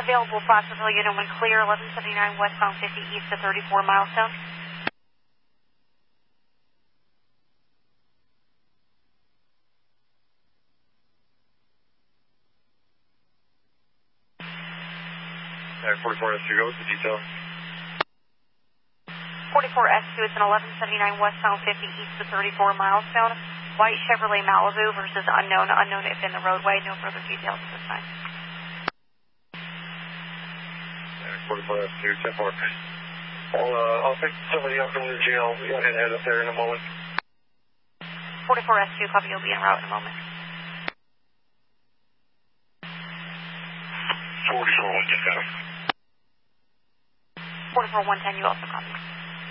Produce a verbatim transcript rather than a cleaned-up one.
Available Placerville, unit one clear, eleven seventy-nine westbound fifty east to thirty-four Milestone. forty-four S two, go with the detail. forty-four S two, it's an eleven seventy-nine westbound fifty east to thirty-four Milestone. White Chevrolet Malibu versus unknown. Unknown if in the roadway. No further details at this time. forty-four S two, ten four. I'll, uh, I'll pick somebody up from the jail. We got to head up there in a moment. forty-four S two, copy, you'll be en route in a moment. forty-four one ten, got him. forty-four one ten, you also copy.